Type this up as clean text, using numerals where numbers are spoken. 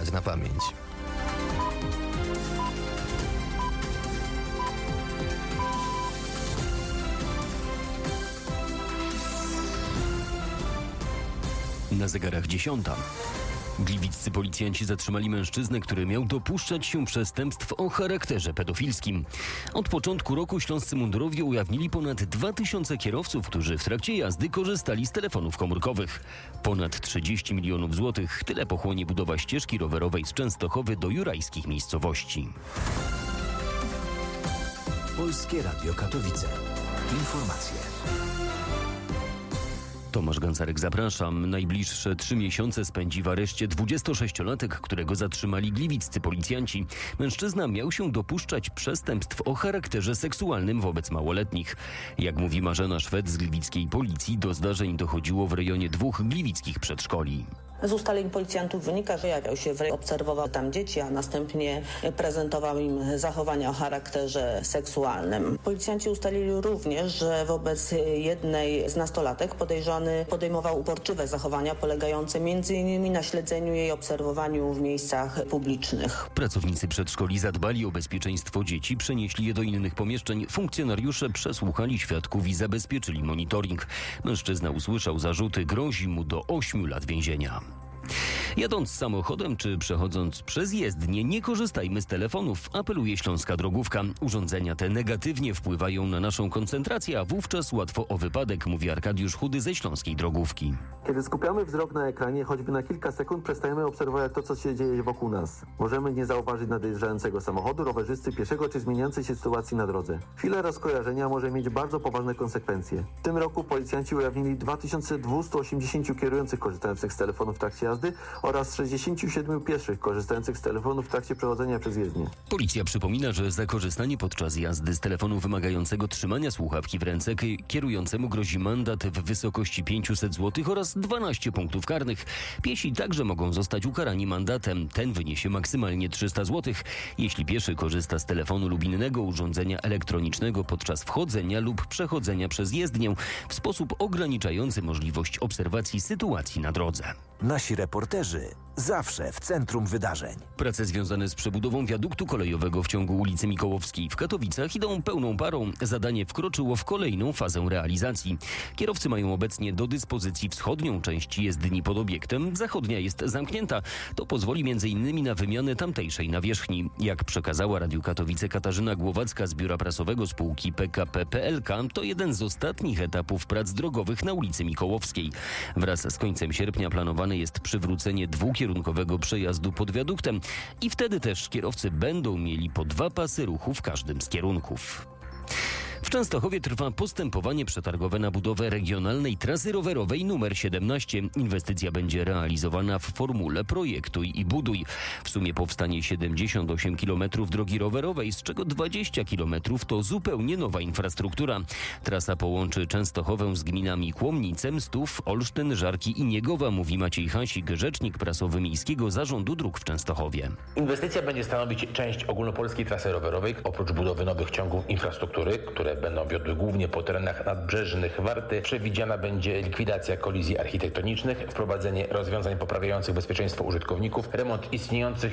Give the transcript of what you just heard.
jechać na pamięć. Na zegarach 10. Gliwiccy policjanci zatrzymali mężczyznę, który miał dopuszczać się przestępstw o charakterze pedofilskim. Od początku roku śląscy mundurowi ujawnili ponad 2000 kierowców, którzy w trakcie jazdy korzystali z telefonów komórkowych. Ponad 30 milionów złotych. Tyle pochłonie budowa ścieżki rowerowej z Częstochowy do jurajskich miejscowości. Polskie Radio Katowice. Informacje. Tomasz Gancarek, zapraszam. Najbliższe 3 miesiące spędzi w areszcie 26-latek, którego zatrzymali gliwiccy policjanci. Mężczyzna miał się dopuszczać przestępstw o charakterze seksualnym wobec małoletnich. Jak mówi Marzena Szwed z gliwickiej policji, do zdarzeń dochodziło w rejonie 2 gliwickich przedszkoli. Z ustaleń policjantów wynika, że jawiał się, obserwował tam dzieci, a następnie prezentował im zachowania o charakterze seksualnym. Policjanci ustalili również, że wobec jednej z nastolatek podejrzany podejmował uporczywe zachowania polegające m.in. na śledzeniu jej, obserwowaniu w miejscach publicznych. Pracownicy przedszkoli zadbali o bezpieczeństwo dzieci, przenieśli je do innych pomieszczeń. Funkcjonariusze przesłuchali świadków i zabezpieczyli monitoring. Mężczyzna usłyszał zarzuty, grozi mu do 8 lat więzienia. Jadąc samochodem czy przechodząc przez jezdnię, nie korzystajmy z telefonów, apeluje Śląska Drogówka. Urządzenia te negatywnie wpływają na naszą koncentrację, a wówczas łatwo o wypadek, mówi Arkadiusz Chudy ze Śląskiej Drogówki. Kiedy skupiamy wzrok na ekranie, choćby na kilka sekund, przestajemy obserwować to, co się dzieje wokół nas. Możemy nie zauważyć nadjeżdżającego samochodu, rowerzysty, pieszego czy zmieniającej się sytuacji na drodze. Chwila rozkojarzenia może mieć bardzo poważne konsekwencje. W tym roku policjanci ujawnili 2280 kierujących korzystających z telefonów w trakcie jazdy oraz 67 pieszych korzystających z telefonów w trakcie przechodzenia przez jezdnię. Policja przypomina, że za korzystanie podczas jazdy z telefonu wymagającego trzymania słuchawki w ręce kierującemu grozi mandat w wysokości 500 zł oraz 12 punktów karnych. Piesi także mogą zostać ukarani mandatem. Ten wyniesie maksymalnie 300 zł. Jeśli pieszy korzysta z telefonu lub innego urządzenia elektronicznego podczas wchodzenia lub przechodzenia przez jezdnię w sposób ograniczający możliwość obserwacji sytuacji na drodze. Nasi reporterzy zawsze w centrum wydarzeń. Prace związane z przebudową wiaduktu kolejowego w ciągu ulicy Mikołowskiej w Katowicach idą pełną parą. Zadanie wkroczyło w kolejną fazę realizacji. Kierowcy mają obecnie do dyspozycji wschodnią część jezdni pod obiektem. Zachodnia jest zamknięta. To pozwoli m.in. na wymianę tamtejszej nawierzchni. Jak przekazała Radiu Katowice Katarzyna Głowacka z biura prasowego spółki PKP PLK, to jeden z ostatnich etapów prac drogowych na ulicy Mikołowskiej. Wraz z końcem sierpnia planowane jest przywrócenie dwukierunkowego przejazdu pod wiaduktem i wtedy też kierowcy będą mieli po 2 pasy ruchu w każdym z kierunków. W Częstochowie trwa postępowanie przetargowe na budowę regionalnej trasy rowerowej nr 17. Inwestycja będzie realizowana w formule projektuj i buduj. W sumie powstanie 78 km drogi rowerowej, z czego 20 km to zupełnie nowa infrastruktura. Trasa połączy Częstochowę z gminami Kłomnice, Mstów, Olsztyn, Żarki i Niegowa, mówi Maciej Hasik, rzecznik prasowy Miejskiego Zarządu Dróg w Częstochowie. Inwestycja będzie stanowić część ogólnopolskiej trasy rowerowej. Oprócz budowy nowych ciągów infrastruktury, które będą wiodły głównie po terenach nadbrzeżnych Warty, przewidziana będzie likwidacja kolizji architektonicznych, wprowadzenie rozwiązań poprawiających bezpieczeństwo użytkowników, remont istniejących